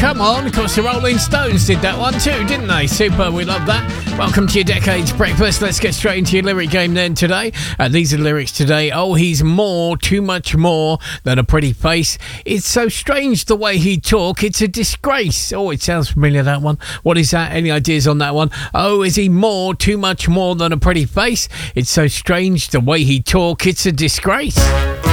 Come on, of course the Rolling Stones did that one too, didn't they? Super, we love that. Welcome to your Decades Breakfast. Let's get straight into your lyric game then today. These are the lyrics today. Oh, he's more, too much more than a pretty face. It's so strange the way he talk, it's a disgrace. Oh, it sounds familiar, that one. What is that? Any ideas on that one? Oh, is he more, too much more than a pretty face? It's so strange the way he talk, it's a disgrace.